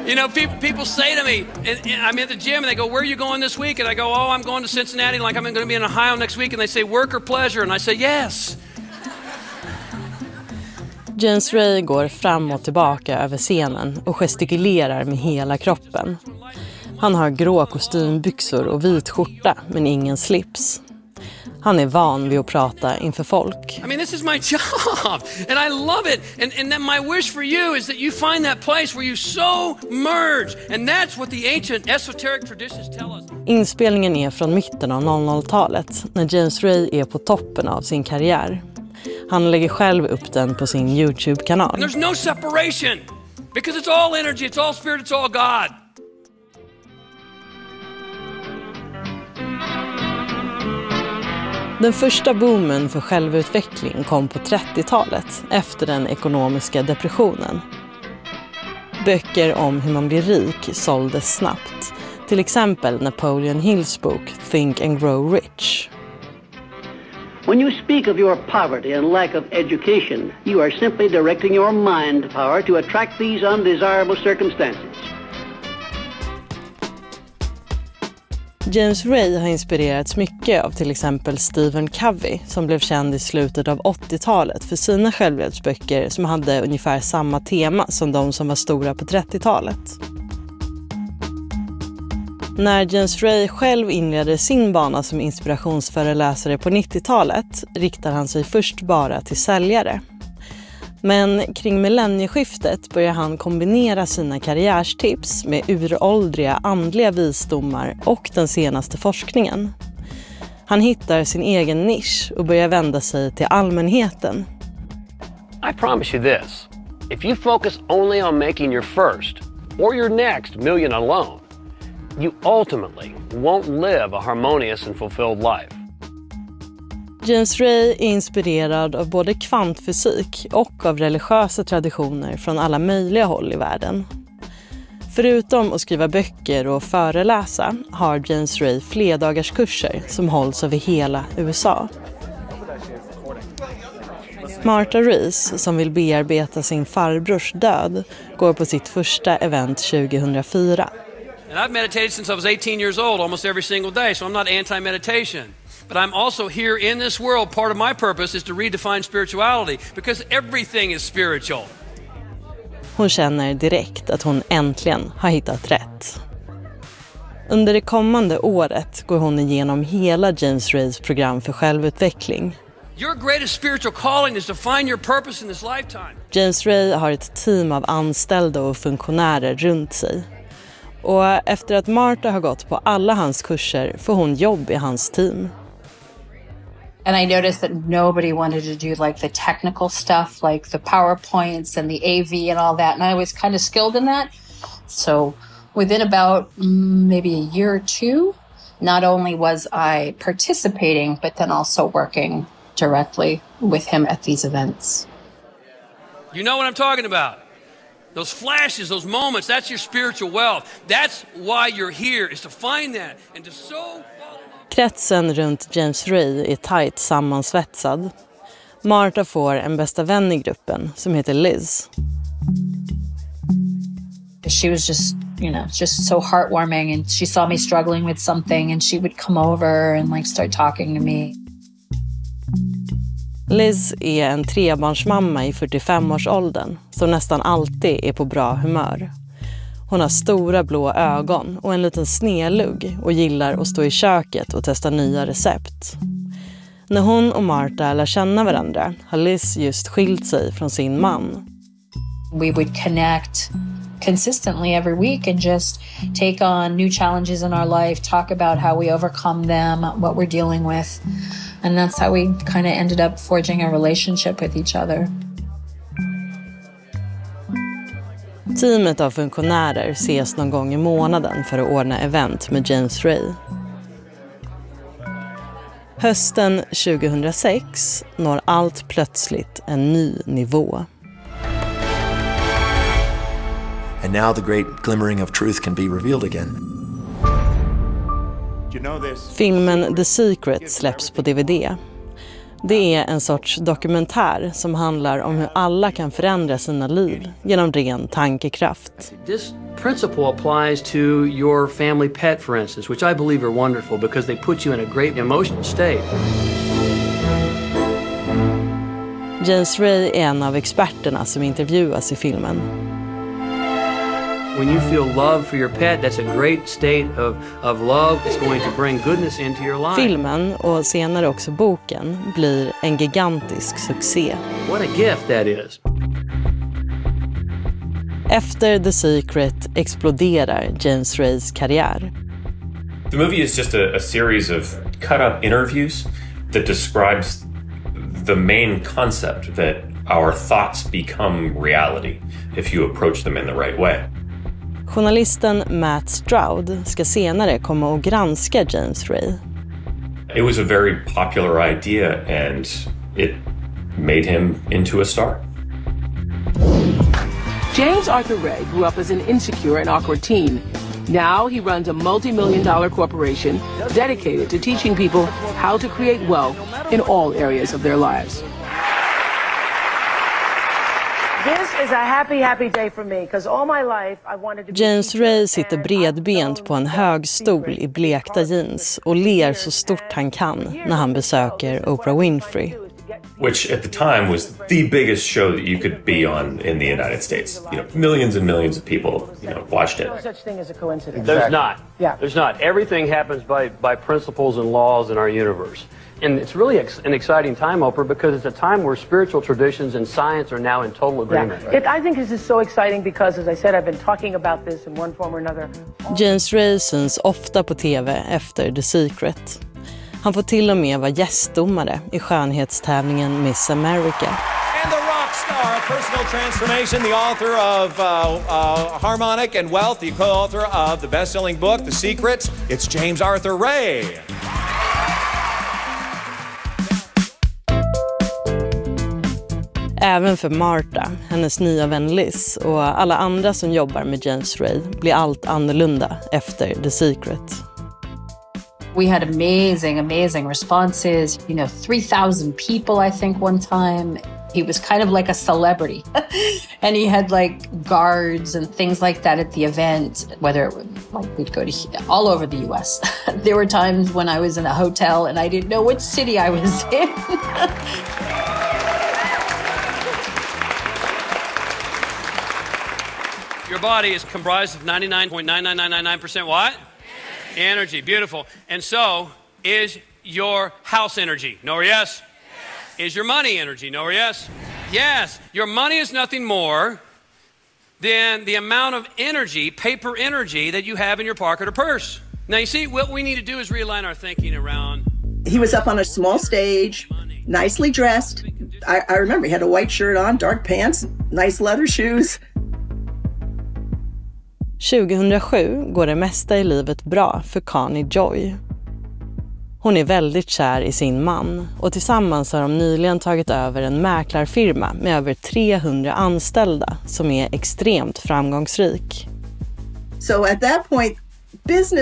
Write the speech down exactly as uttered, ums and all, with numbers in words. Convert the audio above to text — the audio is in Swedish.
You know, people people say to me, and, and I'm at the gym, and they go, "Where are you going this week?" And I go, "Oh, I'm going to Cincinnati. Like I'm going to be in Ohio next week." And they say, "Work or pleasure?" And I say, "Yes." James Ray går fram och tillbaka över scenen och gestikulerar med hela kroppen. Han har grå kostymbyxor och vit skjorta, men ingen slips. Han är van vid att prata inför folk. I mean, this is my job, and I love it. And, and then my wish for you is that you find that place where you so merge. And that's what the ancient esoteric traditions tell us. Inspelningen är från mitten av noll noll-talet, när James Ray är på toppen av sin karriär. Han lägger själv upp den på sin YouTube-kanal. And there's no separation, because it's all energy, it's all spirit, it's all God. Den första boomen för självutveckling kom på trettiotalet efter den ekonomiska depressionen. Böcker om hur man blir rik såldes snabbt. Till exempel Napoleon Hill's bok Think and Grow Rich. When you speak of your poverty and lack of education, you are simply directing your mind power to attract these undesirable circumstances. James Ray har inspirerats mycket av till exempel Stephen Covey, som blev känd i slutet av åttiotalet för sina självhjälpsböcker som hade ungefär samma tema som de som var stora på trettiotalet. När James Ray själv inledde sin bana som inspirationsföreläsare på nittiotalet riktar han sig först bara till säljare. Men kring millennieskiftet börjar han kombinera sina karriärstips med uråldriga andliga visdomar och den senaste forskningen. Han hittar sin egen nisch och börjar vända sig till allmänheten. I promise you this. If you focus only on making your first or your next million alone, you ultimately won't live a harmonious and fulfilled life. James Ray är inspirerad av både kvantfysik och av religiösa traditioner från alla möjliga håll i världen. Förutom att skriva böcker och föreläsa har James Ray flerdagarskurser som hålls över hela U S A. Martha Rees, som vill bearbeta sin farbrors död, går på sitt första event tjugohundrafyra. And I've meditated since I was eighteen years old, almost every single day, so I'm not anti-meditation. But I'm also here in this world. Part of my purpose is to redefine spirituality, because everything is spiritual. Hon känner direkt att hon äntligen har hittat rätt. Under det kommande året går hon igenom hela James Rays program för självutveckling. Your greatest spiritual calling is to find your purpose in this lifetime. James Ray har ett team av anställda och funktionärer runt sig. Och efter att Martha har gått på alla hans kurser får hon jobb i hans team. And I noticed that nobody wanted to do like the technical stuff, like the PowerPoints and the A V and all that. And I was kind of skilled in that. So within about mm, maybe a year or two, not only was I participating, but then also working directly with him at these events. You know what I'm talking about? Those flashes, those moments, that's your spiritual wealth. That's why you're here, is to find that and to so... Kretsen runt James Ray är tajt sammansvetsad. Martha får en bästa vän i gruppen som heter Liz. She was just, you know, just so heartwarming, and she saw me struggling with something and she would come over and like start talking to me. Liz är en trebarnsmamma i fyrtiofem-årsåldern som nästan alltid är på bra humör. Hon har stora blå ögon och en liten snedlugg och gillar att stå i köket och testa nya recept. När hon och Martha lär känna varandra har Liz just skilt sig från sin man. We would connect consistently every week and just take on new challenges in our life, talk about how we overcome them, what we're dealing with. And that's how we kind of ended up forging a relationship with each other. Teamet av funktionärer ses någon gång i månaden för att ordna event med James Ray. Hösten tjugohundrasex når allt plötsligt en ny nivå. And now the great glimmering of truth can be revealed again. Filmen The Secret släpps på D V D. Det är en sorts dokumentär som handlar om hur alla kan förändra sina liv genom ren tankekraft. This principle applies to your family pet, for instance, which I believe are wonderful because they put you in a great emotional state. James Ray är en av experterna som intervjuas i filmen. When you feel love for your pet, that's a great state of, of love. It's going to bring goodness into your life. Filmen och senare också boken blir en gigantisk succé. What a gift that is. Efter The Secret exploderar James Rays karriär. The movie is just a, a series of cut-up interviews that describes the main concept that our thoughts become reality if you approach them in the right way. Journalisten Matt Stroud ska senare komma och granska James Ray. It was a very popular idea and it made him into a star. James Arthur Ray grew up as an insecure and awkward teen. Now he runs a multi-million dollar corporation dedicated to teaching people how to create wealth in all areas of their lives. This is a happy, happy day for me because all my life I wanted to be. James Ray sitter bredbent på en hög stol i blekta jeans och ler så stort han kan när han besöker Oprah Winfrey. Which at the time was the biggest show that you could be on in the United States. You know, millions and millions of people, you know, watched it. No such thing as a coincidence. There's not. Yeah. There's not. Everything happens by, by principles and laws in our universe. And it's really ex- an exciting time, Oprah, because it's a time where spiritual traditions and science are now in total agreement. Yeah. It, I think this is so exciting because, as I said, I've been talking about this in one form or another. James Ray syns ofta på tv efter The Secret. Han får till och med vara gästdomare i skönhetstävlingen Miss America. And the rock star, personal transformation, the author of uh, uh, Harmonic and Wealth, the co-author of the best-selling book, The Secret. It's James Arthur Ray. Även för Martha, hennes nya vän Liz och alla andra som jobbar med James Ray blir allt annorlunda efter The Secret. We had amazing, amazing responses. You know, three thousand people, I think, one time. He was kind of like a celebrity. And he had like guards and things like that at the event, whether it would, like, we'd go to all over the U S There were times when I was in a hotel and I didn't know which city I was in. Your body is comprised of ninety-nine point nine nine nine nine nine percent what? Energy. Beautiful. And so is your house energy. No or yes? Yes? Is your money energy? No or yes? Yes. Your money is nothing more than the amount of energy, paper energy, that you have in your pocket or purse. Now, you see, what we need to do is realign our thinking around. He was up on a small stage, nicely dressed. I, I remember he had a white shirt on, dark pants, nice leather shoes. tjugohundrasju går det mesta i livet bra för Connie Joy. Hon är väldigt kär i sin man och tillsammans har de nyligen tagit över en mäklarfirma med över trehundra anställda som är extremt framgångsrik. So at that point, business